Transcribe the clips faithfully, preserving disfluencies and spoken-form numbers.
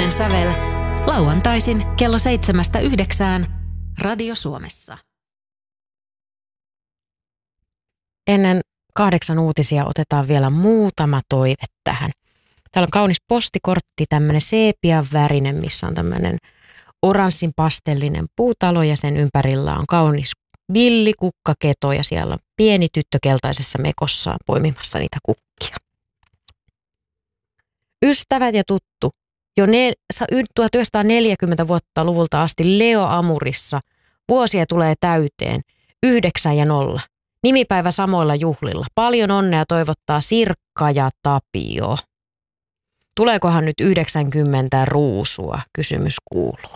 Suomen sävel. Lauantaisin kello seitsemästä yhdeksään Radio Suomessa. Ennen kahdeksan uutisia otetaan vielä muutama toive tähän. Täällä on kaunis postikortti, tämmöinen seepian värinen, missä on tämmöinen oranssin pastellinen puutalo ja sen ympärillä on kaunis villikukkaketo ja siellä on pieni tyttö keltaisessa mekossaan poimimassa niitä kukkia. Ystävät ja tuttu, jo ne, tuhatyhdeksänsataaneljäkymmentä vuotta luvulta asti Leo Amurissa vuosia tulee täyteen, yhdeksän ja nolla. Nimipäivä samoilla juhlilla. Paljon onnea toivottaa Sirkka ja Tapio. Tuleekohan nyt yhdeksänkymmentä ruusua? Kysymys kuuluu.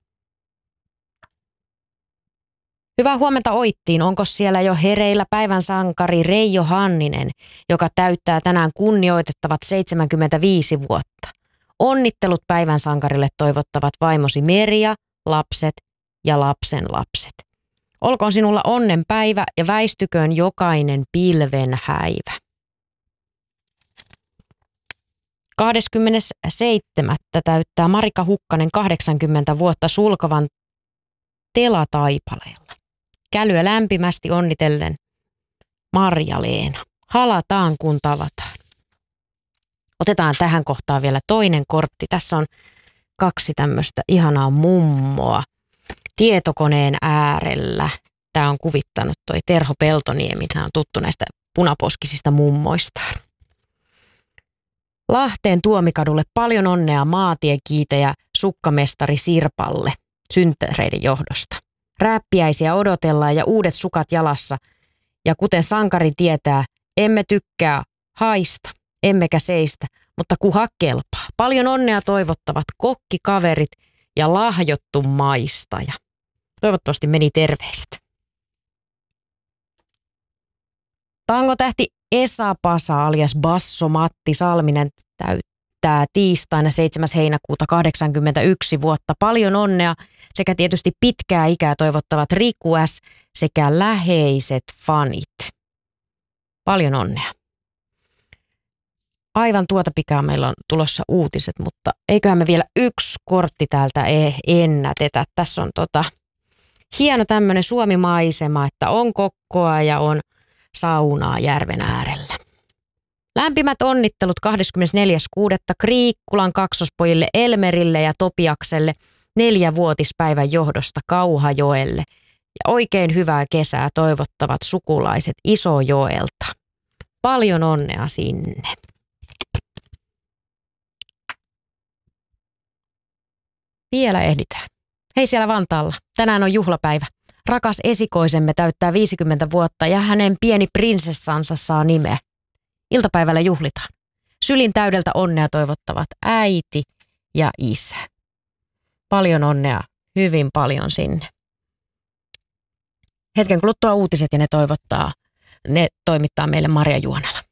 Hyvää huomenta Oittiin. Onko siellä jo hereillä päivän sankari Reijo Hanninen, joka täyttää tänään kunnioitettavat seitsemänkymmentäviisi vuotta? Onnittelut päivän sankarille toivottavat vaimosi Merja, lapset ja lapsen lapset. Olkoon sinulla onnen päivä ja väistyköön jokainen pilven häivä. kahdeskymmenesseitsemäs täyttää Marika Hukkanen kahdeksankymmentä vuotta Sulkavan telataipaleella. Kälyä lämpimästi onnitellen Marja-Leena. Halataan kun tavataan. Otetaan tähän kohtaan vielä toinen kortti. Tässä on kaksi tämmöistä ihanaa mummoa tietokoneen äärellä. Tämä on kuvittanut toi Terho Peltoniemi. Hän on tuttu näistä punaposkisista mummoistaan. Lahteen Tuomikadulle paljon onnea maatiekiitäjä sukkamestari Sirpalle synttäreiden johdosta. Rääppiäisiä odotellaan ja uudet sukat jalassa. Ja kuten sankari tietää, emme tykkää haista, emmekä seistä, mutta kuha kelpaa. Paljon onnea toivottavat kokkikaverit ja lahjottu maistaja. Toivottavasti meni terveiset. Tangotähti Esa Pasa alias Basso Matti Salminen täyttää tiistaina seitsemäs heinäkuuta kahdeksankymmentäyksi vuotta. Paljon onnea sekä tietysti pitkää ikää toivottavat Riku S. sekä läheiset fanit. Paljon onnea. Aivan tuota pikaa meillä on tulossa uutiset, mutta eiköhän me vielä yksi kortti täältä ennätetä. Tässä on tota, hieno tämmöinen Suomi-maisema, että on kokkoa ja on saunaa järven äärellä. Lämpimät onnittelut kahdeskymmenesneljäs kuudetta Kriikkulan kaksospojille Elmerille ja Topiakselle neljävuotispäivän johdosta Kauhajoelle. Ja oikein hyvää kesää toivottavat sukulaiset Isojoelta. Paljon onnea sinne. Vielä ehditään. Hei siellä Vantaalla. Tänään on juhlapäivä. Rakas esikoisemme täyttää viisikymmentä vuotta ja hänen pieni prinsessansa saa nimeä. Iltapäivällä juhlitaan. Sylin täydeltä onnea toivottavat äiti ja isä. Paljon onnea, hyvin paljon sinne. Hetken kuluttua uutiset ja ne toivottaa, ne toimittaa meille Marja Juonala.